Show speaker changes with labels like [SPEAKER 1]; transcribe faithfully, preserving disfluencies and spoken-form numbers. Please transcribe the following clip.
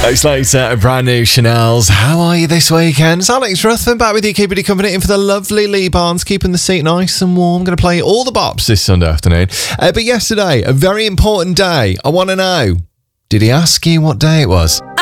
[SPEAKER 1] It's later, brand new Chanel's. How are you this weekend? It's Alex Ruthven back with you, keeping you company in for the lovely Lee Barnes, keeping the seat nice and warm. I'm going to play all the bops this Sunday afternoon. Uh, but yesterday, a very important day. I want to know, did he ask you what day it was?